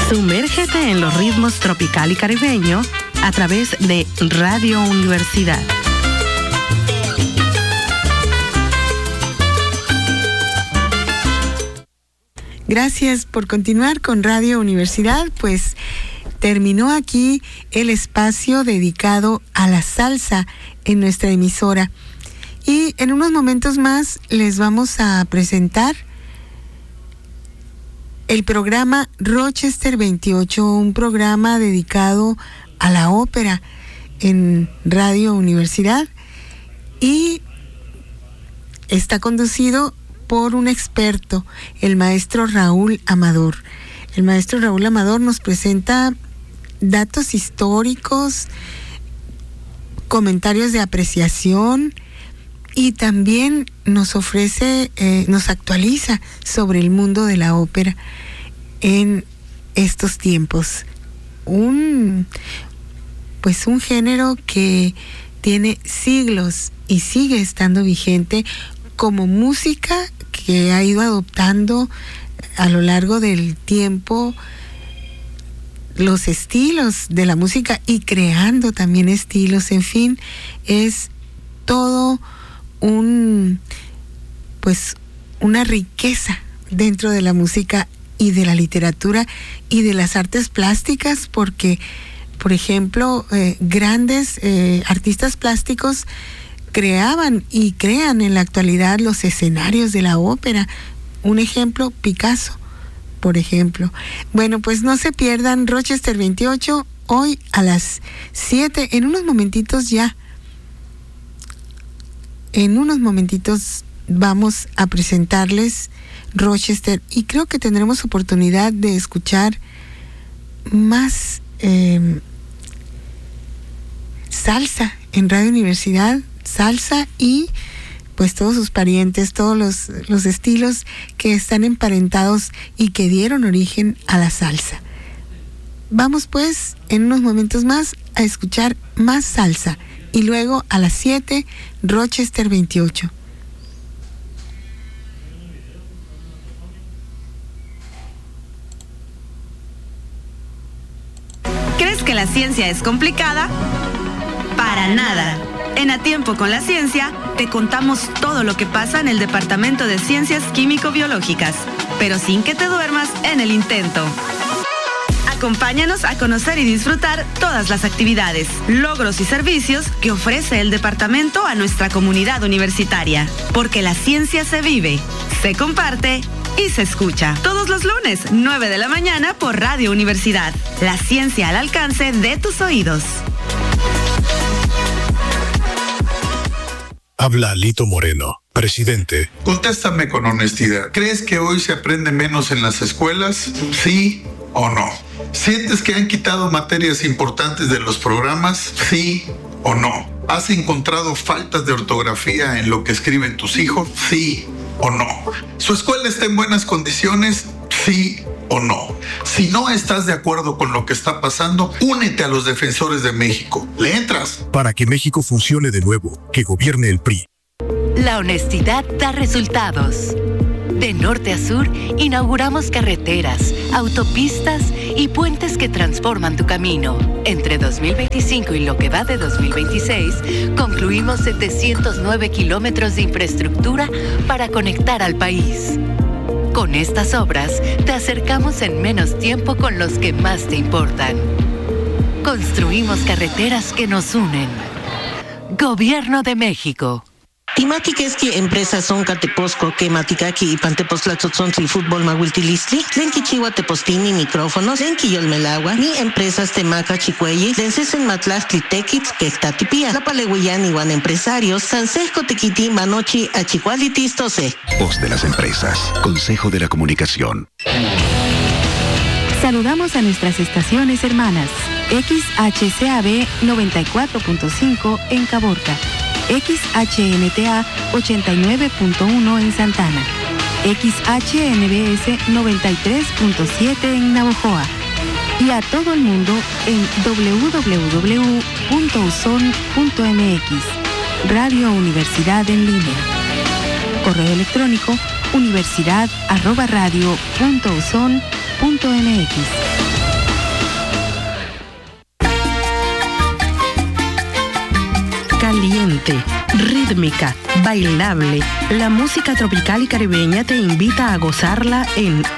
Sumérgete en los ritmos tropical y caribeño a través de Radio Universidad. Gracias por continuar con Radio Universidad. Pues terminó aquí el espacio dedicado a la salsa en nuestra emisora. Y en unos momentos más les vamos a presentar el programa Rochester 28, un programa dedicado a la ópera en Radio Universidad, y está conducido por un experto, el maestro Raúl Amador. El maestro Raúl Amador nos presenta datos históricos, comentarios de apreciación, y también nos ofrece, nos actualiza sobre el mundo de la ópera en estos tiempos. Un género que tiene siglos y sigue estando vigente como música, que ha ido adoptando a lo largo del tiempo los estilos de la música y creando también estilos. En fin, es todo una riqueza dentro de la música y de la literatura y de las artes plásticas, porque, por ejemplo, grandes artistas plásticos creaban y crean en la actualidad los escenarios de la ópera. Un ejemplo, Picasso, por ejemplo. Bueno, pues no se pierdan Rochester 28 hoy a las 7, en unos momentitos ya. En unos momentitos vamos a presentarles Rochester, y creo que tendremos oportunidad de escuchar más salsa en Radio Universidad, salsa y pues todos sus parientes, todos los estilos que están emparentados y que dieron origen a la salsa. Vamos pues en unos momentos más a escuchar más salsa, y luego a las 7, Rochester 28. ¿Crees que la ciencia es complicada? Para nada. En A Tiempo con la Ciencia te contamos todo lo que pasa en el Departamento de Ciencias Químico-Biológicas, pero sin que te duermas en el intento. Acompáñanos a conocer y disfrutar todas las actividades, logros y servicios que ofrece el departamento a nuestra comunidad universitaria. Porque la ciencia se vive, se comparte y se escucha. Todos los lunes, 9 de la mañana por Radio Universidad. La ciencia al alcance de tus oídos. Habla Lito Moreno, presidente. Contéstame con honestidad. ¿Crees que hoy se aprende menos en las escuelas? ¿Sí o no? ¿Sientes que han quitado materias importantes de los programas? ¿Sí o no? ¿Has encontrado faltas de ortografía en lo que escriben tus hijos? ¿Sí o no? ¿Su escuela está en buenas condiciones? ¿Sí o no? Si no estás de acuerdo con lo que está pasando, únete a los defensores de México. ¿Le entras? Para que México funcione de nuevo, que gobierne el PRI. La honestidad da resultados. De norte a sur, inauguramos carreteras, autopistas y puentes que transforman tu camino. Entre 2025 y lo que va de 2026, concluimos 709 kilómetros de infraestructura para conectar al país. Con estas obras, te acercamos en menos tiempo con los que más te importan. Construimos carreteras que nos unen. Gobierno de México. Timatiquesqui empresas son Cateposco, Quematicaqui y Pantepostlatzotzontli Fútbol Mahuiltilistli, Tlenquichihua Tepostini micrófonos, Tlenquiyolmelagua, ni empresas Temaca Chicueyi, Tlencesen Matlastli Tequitz, Quectatipía, Lapalehuiyan iguan empresarios, Sansesco Tequiti Manochi Achicualitis Tose. Voz de las empresas, Consejo de la Comunicación. Saludamos a nuestras estaciones hermanas, XHCAB 94.5 en Caborca, XHNTA 89.1 en Santana, XHNBS 93.7 en Navojoa, y a todo el mundo en www.uson.mx. Radio Universidad en línea. Correo electrónico universidad@radio.uson.mx. caliente, rítmica, bailable. La música tropical y caribeña te invita a gozarla en